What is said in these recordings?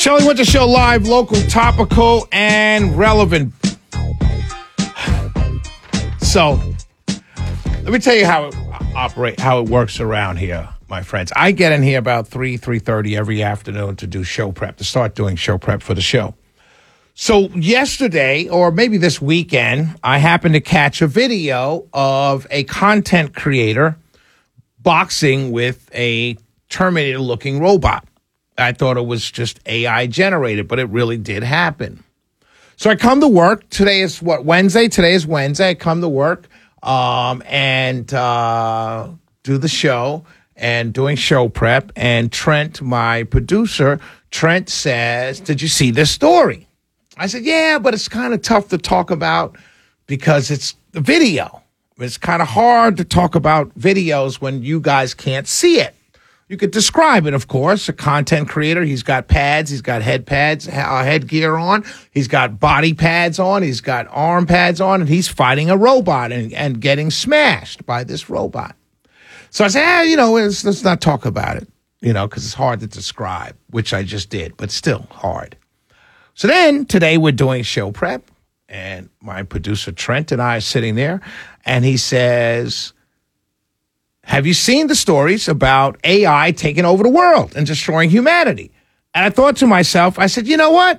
Shelley Winter Show live, local, topical, and relevant. So, let me tell you how it works around here, my friends. I get in here about 3:30 every afternoon to do show prep, to start doing show prep for the show. So yesterday, or maybe this weekend, I happened to catch a video of a content creator boxing with a Terminator-looking robot. I thought it was just AI generated, but it really did happen. So I come to work. Today is Wednesday? Today is Wednesday. I come to work and do the show and doing show prep. And Trent, my producer, Trent says, "Did you see this story?" I said, "Yeah, but it's kind of tough to talk about because it's a video. It's kind of hard to talk about videos when you guys can't see it. You could describe it, of course. A content creator, he's got pads, he's got headgear on, he's got body pads on, he's got arm pads on, and he's fighting a robot and getting smashed by this robot." So I said, let's not talk about it, because it's hard to describe, which I just did, but still hard. So then today we're doing show prep, and my producer Trent and I are sitting there, and he says, "Have you seen the stories about AI taking over the world and destroying humanity?" And I thought to myself, I said, you know what?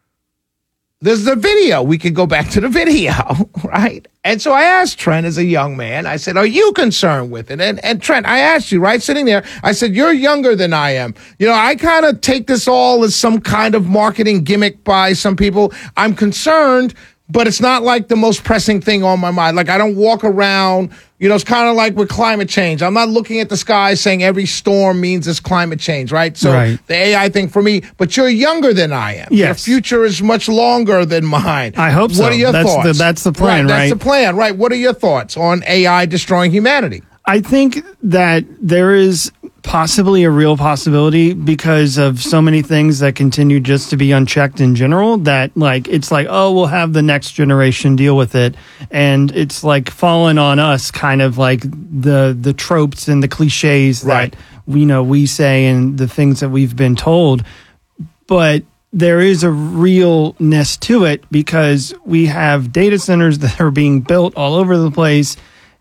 There's the video. We could go back to the video, right? And so I asked Trent as a young man, I said, "Are you concerned with it?" And Trent, I asked you, right, sitting there, I said, "You're younger than I am. I kind of take this all as some kind of marketing gimmick by some people. I'm concerned, but it's not like the most pressing thing on my mind. Like I don't walk around, it's kind of like with climate change. I'm not looking at the sky saying every storm means it's climate change, right? So right. The AI thing for me, but you're younger than I am. Yes. Your future is much longer than mine. I hope so. What are your thoughts? That's the plan, right? That's the plan, right? What are your thoughts on AI destroying humanity? I think that there is possibly a real possibility because of so many things that continue just to be unchecked in general that it's like, oh, we'll have the next generation deal with it. And it's like fallen on us kind of like the tropes and the cliches right. that we say and the things that we've been told. But there is a realness to it because we have data centers that are being built all over the place.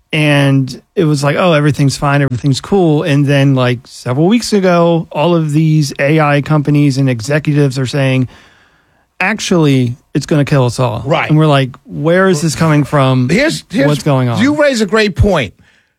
And it was like, oh, everything's fine, everything's cool. And then several weeks ago, all of these AI companies and executives are saying, actually, it's going to kill us all. Right. And we're like, where is this coming from? Here's what's going on. You raise a great point.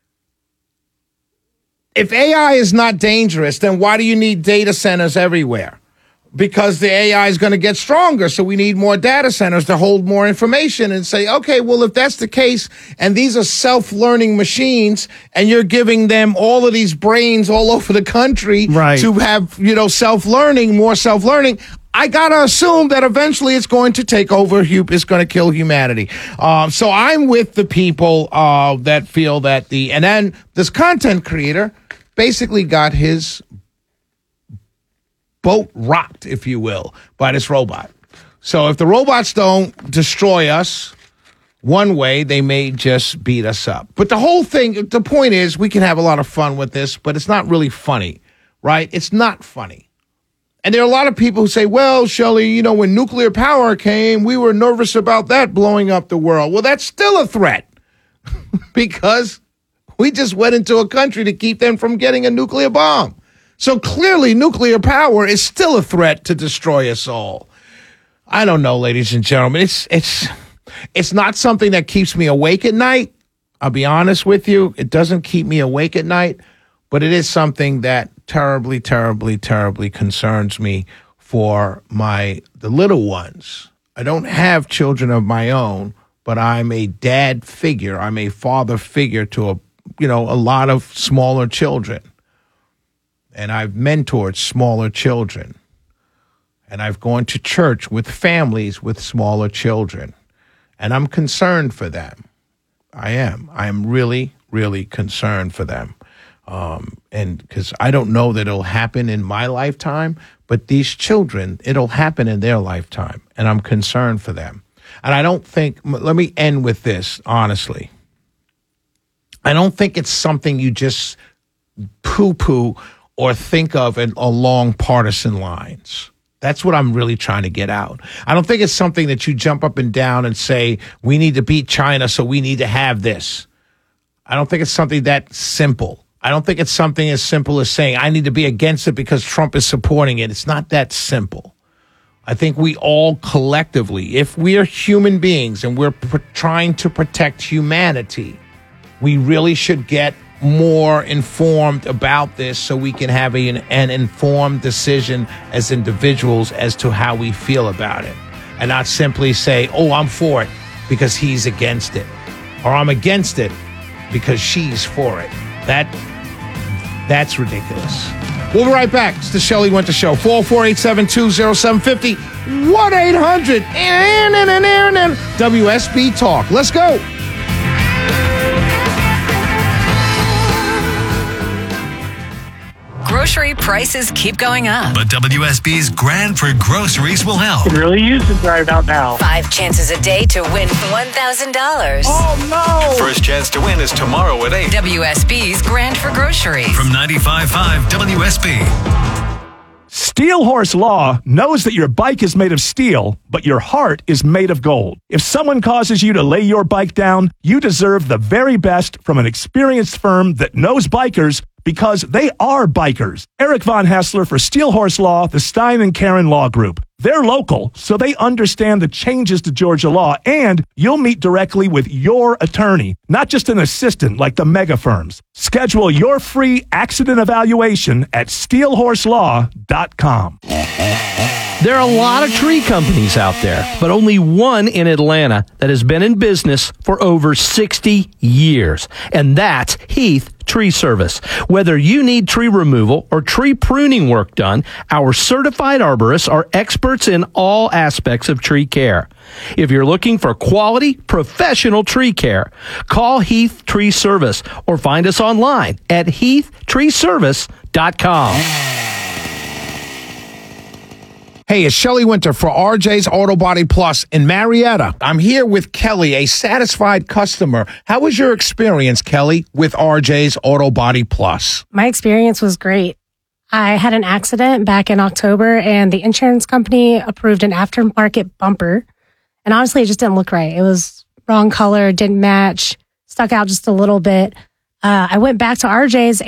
If AI is not dangerous, then why do you need data centers everywhere? Because the AI is going to get stronger, so we need more data centers to hold more information and say, okay, well, if that's the case, and these are self-learning machines, and you're giving them all of these brains all over the country right. to have, self-learning, more self-learning, I got to assume that eventually it's going to take over, it's going to kill humanity. So I'm with the people that feel that and then this content creator basically got his boat rocked, if you will, by this robot. So if the robots don't destroy us one way, they may just beat us up. But the point is, we can have a lot of fun with this, but it's not really funny, right? It's not funny. And there are a lot of people who say, well, Shelley, when nuclear power came, we were nervous about that blowing up the world. Well, that's still a threat because we just went into a country to keep them from getting a nuclear bomb. So clearly, nuclear power is still a threat to destroy us all. I don't know, ladies and gentlemen. It's not something that keeps me awake at night. I'll be honest with you. It doesn't keep me awake at night, but it is something that terribly, terribly, terribly concerns me for the little ones. I don't have children of my own, but I'm a dad figure. I'm a father figure to a lot of smaller children. And I've mentored smaller children. And I've gone to church with families with smaller children. And I'm concerned for them. I am. I am really, really concerned for them. And because I don't know that it'll happen in my lifetime, but these children, it'll happen in their lifetime. And I'm concerned for them. And I don't think, let me end with this, honestly. I don't think it's something you just poo-poo or think of along partisan lines. That's what I'm really trying to get out. I don't think it's something that you jump up and down and say, we need to beat China, so we need to have this. I don't think it's something that simple. I don't think it's something as simple as saying, I need to be against it because Trump is supporting it. It's not that simple. I think we all collectively, if we are human beings and we're trying to protect humanity, we really should get more informed about this so we can have an informed decision as individuals as to how we feel about it, and not simply say, oh, I'm for it because he's against it, or I'm against it because she's for it. That's ridiculous. We'll be right back. It's the Shelley Winter Show. 448-720-0750 1-800 WSB Talk. Let's go. Grocery prices keep going up. But WSB's Grand for Groceries will help. Could really use the drive out now. 5 chances a day to win $1,000. Oh, no. First chance to win is tomorrow at 8. WSB's Grand for Groceries. From 95.5 WSB. Steel Horse Law knows that your bike is made of steel, but your heart is made of gold. If someone causes you to lay your bike down, you deserve the very best from an experienced firm that knows bikers because they are bikers. Eric Von Hessler for Steel Horse Law, the Stein and Karen Law Group. They're local, so they understand the changes to Georgia law, and you'll meet directly with your attorney, not just an assistant like the mega firms. Schedule your free accident evaluation at steelhorselaw.com. There are a lot of tree companies out there, but only one in Atlanta that has been in business for over 60 years, and that's Heath Tree Service. Whether you need tree removal or tree pruning work done, our certified arborists are experts in all aspects of tree care. If you're looking for quality, professional tree care, call Heath Tree Service or find us online at heathtreeservice.com. Hey, it's Shelley Winter for RJ's Auto Body Plus in Marietta. I'm here with Kelly, a satisfied customer. How was your experience, Kelly, with RJ's Auto Body Plus? My experience was great. I had an accident back in October, and the insurance company approved an aftermarket bumper. And honestly, it just didn't look right. It was wrong color, didn't match, stuck out just a little bit. I went back to RJ's